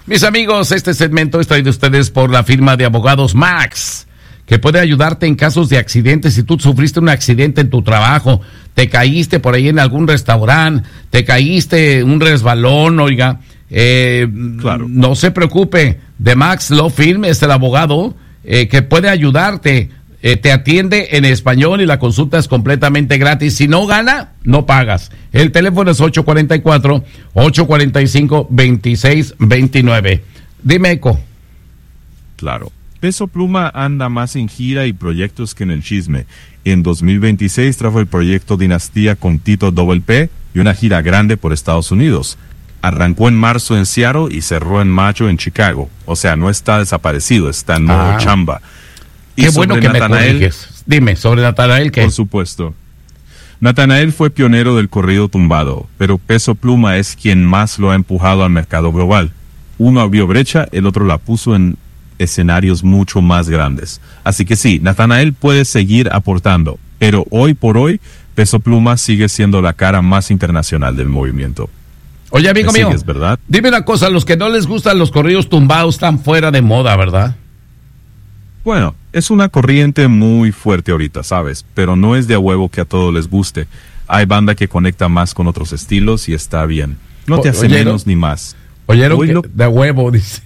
Mis amigos, este segmento es traído a ustedes por la firma de abogados Max, que puede ayudarte en casos de accidentes. Si tú sufriste un accidente en tu trabajo, te caíste por ahí en algún restaurante, te caíste un resbalón, oiga, claro, no se preocupe, de Max Law Firm es el abogado que puede ayudarte. Te atiende en español y la consulta es completamente gratis. Si no gana, no pagas. El teléfono es 844-845-2629. Dime, Eco. Claro. Peso Pluma anda más en gira y proyectos que en el chisme. En 2026 trajo el proyecto Dinastía con Tito Double P y una gira grande por Estados Unidos. Arrancó en marzo en Seattle y cerró en mayo en Chicago. O sea, no está desaparecido, está en modo chamba. Qué bueno que Natanael, me corriges. Dime, sobre Natanael, ¿qué? Por supuesto. Natanael fue pionero del corrido tumbado, pero Peso Pluma es quien más lo ha empujado al mercado global. Uno abrió brecha, el otro la puso en escenarios mucho más grandes. Así que sí, Natanael puede seguir aportando, pero hoy por hoy, Peso Pluma sigue siendo la cara más internacional del movimiento. Oye, amigo mío, ¿sigues, verdad? Dime una cosa, los que no les gustan los corridos tumbados están fuera de moda, ¿verdad? Bueno, es una corriente muy fuerte ahorita, ¿sabes? Pero no es de a huevo que a todos les guste. Hay banda que conecta más con otros estilos y está bien. No te hace menos ni más. ¿Oyeron que de a huevo, dice?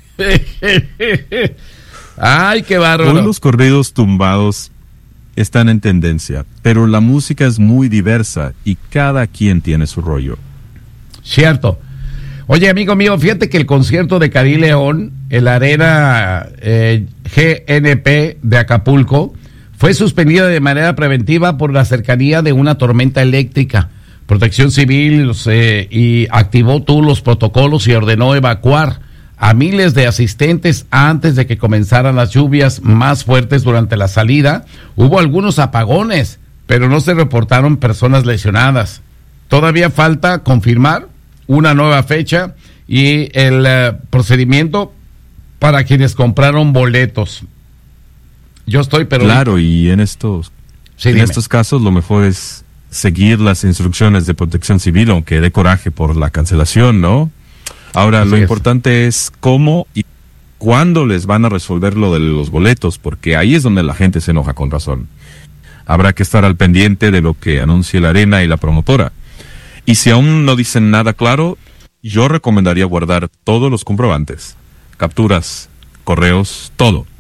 Ay, qué bárbaro. Hoy los corridos tumbados están en tendencia, pero la música es muy diversa y cada quien tiene su rollo. Cierto. Oye, amigo mío, fíjate que el concierto de Karí León en la arena GNP de Acapulco fue suspendida de manera preventiva por la cercanía de una tormenta eléctrica. Protección Civil y activó todos los protocolos y ordenó evacuar a miles de asistentes antes de que comenzaran las lluvias más fuertes durante la salida. Hubo algunos apagones, pero no se reportaron personas lesionadas. Todavía falta confirmar una nueva fecha y el procedimiento para quienes compraron boletos. Yo estoy, pero... Claro, y en estos casos lo mejor es seguir las instrucciones de Protección Civil, aunque dé coraje por la cancelación, ¿no? Ahora, lo importante es cómo y cuándo les van a resolver lo de los boletos, porque ahí es donde la gente se enoja con razón. Habrá que estar al pendiente de lo que anuncie la arena y la promotora. Y si aún no dicen nada claro, yo recomendaría guardar todos los comprobantes, capturas, correos, todo.